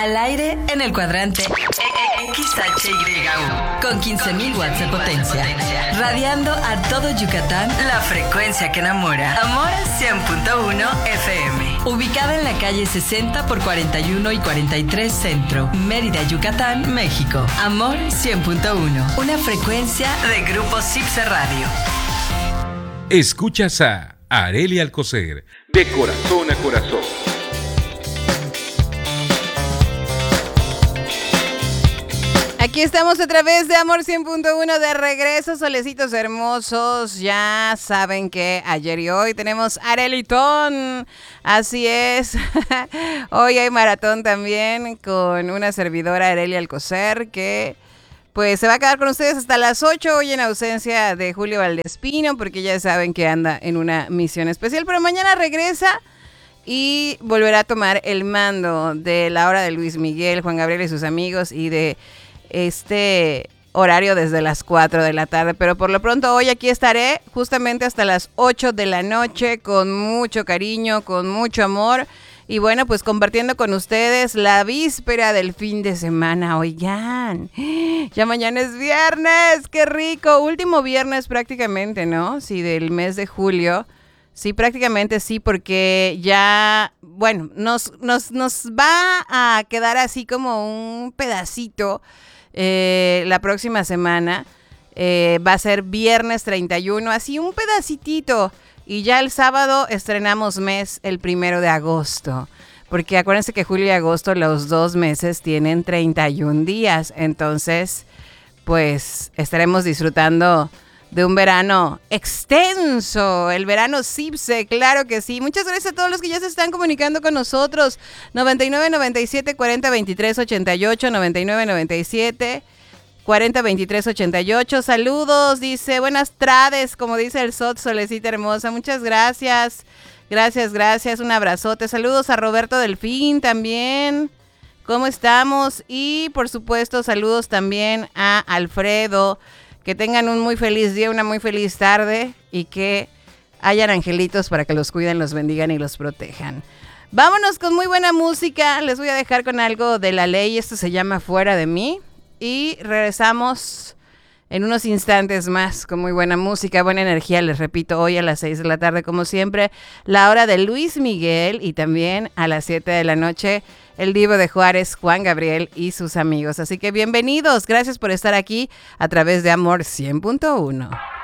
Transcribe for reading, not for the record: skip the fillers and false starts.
Al aire en el cuadrante XHYU con 15.000 watts de potencia, radiando a todo Yucatán la frecuencia que enamora. Amor 100.1 FM. Ubicada en la calle 60 por 41 y 43 Centro, Mérida, Yucatán, México. Amor 100.1, una frecuencia de Grupo Cipse Radio. Escuchas a Arely Alcocer, de corazón a corazón. Aquí estamos a través de Amor 100.1 de regreso, solecitos hermosos. Ya saben que ayer y hoy tenemos Arelytón. Así es. Hoy hay maratón también con una servidora, Arely Alcocer, que pues se va a quedar con ustedes hasta las 8 hoy en ausencia de Julio Valdespino, porque ya saben que anda en una misión especial. Pero mañana regresa y volverá a tomar el mando de la hora de Luis Miguel, Juan Gabriel y sus amigos, y de este horario desde las 4 de la tarde. Pero por lo pronto hoy aquí estaré justamente hasta las 8 de la noche con mucho cariño, con mucho amor. Y bueno, pues compartiendo con ustedes la víspera del fin de semana. Oigan, ya mañana es viernes, qué rico. Último viernes prácticamente, ¿no? Sí, del mes de julio. Sí, prácticamente sí, porque ya, bueno, nos va a quedar así como un pedacito la próxima semana. Va a ser viernes 31, así un pedacitito. Y ya el sábado estrenamos mes, el 1 de agosto. Porque acuérdense que julio y agosto, los 2 meses, tienen 31 días. Entonces, pues estaremos disfrutando de un verano extenso, el verano Cipse, claro que sí. Muchas gracias a todos los que ya se están comunicando con nosotros. 99 97 40 23 88, 99 97 40 23 88. Saludos, dice, buenas tardes, como dice el SOT, Solecita hermosa. Muchas gracias, gracias, un abrazote. Saludos a Roberto Delfín también. ¿Cómo estamos? Y por supuesto, saludos también a Alfredo. Que tengan un muy feliz día, una muy feliz tarde y que hayan angelitos para que los cuiden, los bendigan y los protejan. Vámonos con muy buena música. Les voy a dejar con algo de La Ley. Esto se llama Fuera de mí. Y regresamos en unos instantes más con muy buena música, buena energía. Les repito, hoy a las 6 de la tarde, como siempre, la hora de Luis Miguel. Y también a las 7 de la noche, el Divo de Juárez, Juan Gabriel y sus amigos. Así que bienvenidos, gracias por estar aquí a través de Amor 100.1.